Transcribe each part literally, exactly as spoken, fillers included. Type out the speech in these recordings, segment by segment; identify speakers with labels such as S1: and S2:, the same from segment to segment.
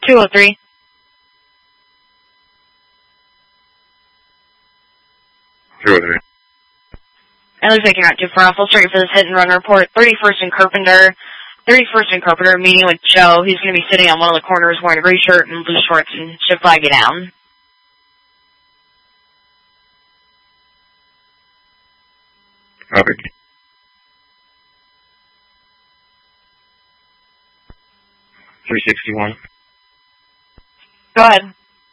S1: two oh three.
S2: two oh three.
S1: It looks like you're not too far off. We'll start you for this hit and run report. thirty-first and Carpenter. thirty-first and Carpenter, meeting with Joe. He's going to be sitting on one of the corners wearing a gray shirt and blue shorts and should flag you down.
S2: Copy. three sixty-one.
S1: Go ahead.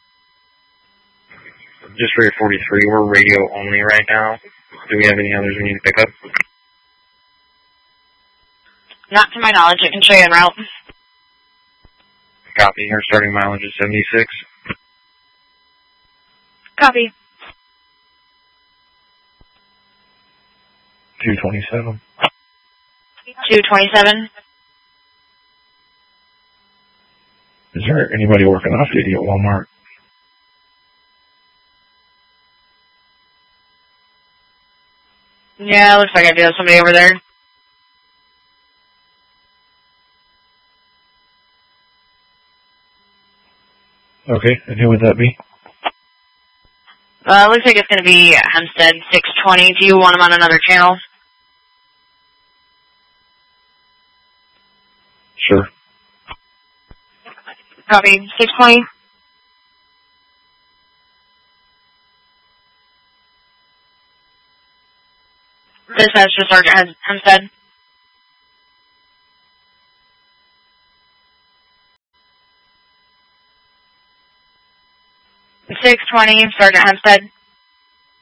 S2: Just for your forty-three, we're radio only right now. Do we have any others we need to pick up?
S1: Not to my knowledge. I can show you en route.
S2: Copy. Our starting mileage is seventy-six.
S1: Copy.
S2: two twenty-seven.
S1: two twenty-seven.
S2: Is there anybody working off duty at Walmart?
S1: Yeah, looks like I do have somebody over there.
S2: Okay, and who would that be?
S1: Uh, looks like it's going to be Hempstead six twenty. Do you want him on another channel?
S2: Sure.
S1: Copy. six twenty. Dispatch to Sergeant Hempstead. six twenty, Sergeant Hempstead.